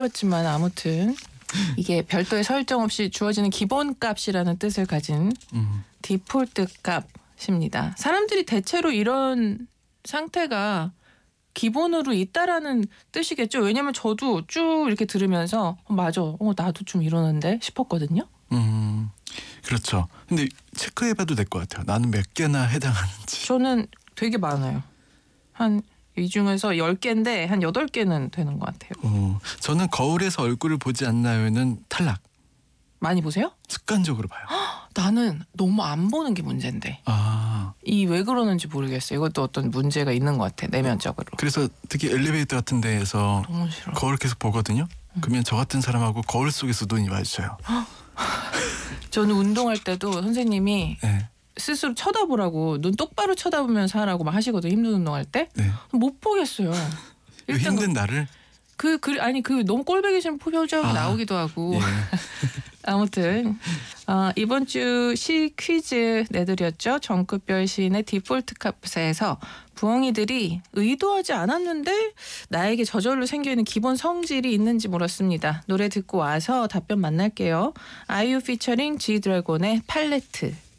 그렇지만 아무튼 이게 별도의 설정 없이 주어지는 기본값이라는 뜻을 가진 디폴트 값입니다. 사람들이 대체로 이런 상태가 기본으로 있다라는 뜻이겠죠. 왜냐면 저도 쭉 이렇게 들으면서 맞아. 나도 좀 이러는데 싶었거든요. 그렇죠. 근데 체크해봐도 될 것 같아요. 나는 몇 개나 해당하는지. 저는 되게 많아요. 한 이 중에서 10개인데 한 8개는 되는 것 같아요. 저는 거울에서 얼굴을 보지 않나요는 탈락. 많이 보세요? 습관적으로 봐요. 나는 너무 안 보는 게 문제인데. 이 왜 그러는지 모르겠어요. 이것도 어떤 문제가 있는 것 같아. 내면적으로. 그래서 특히 엘리베이터 같은 데에서 너무 싫어. 거울 계속 보거든요. 그러면 저 같은 사람하고 거울 속에서 눈이 마주쳐요. 저는 운동할 때도 선생님이 네. 스스로 쳐다보라고 눈 똑바로 쳐다보면서 하라고 막 하시거든요. 힘든 운동할 때. 네. 못 보겠어요. 일단 힘든 나를 아니 너무 꼴보기 싫은 표정이 나오기도 하고. 예. 아무튼 이번 주 시 퀴즈 내드렸죠. 정급별 시인의 디폴트 값에서 부엉이들이 의도하지 않았는데 나에게 저절로 생겨있는 기본 성질이 있는지 물었습니다. 노래 듣고 와서 답변 만날게요. 아이유 피처링 G드래곤의 팔레트.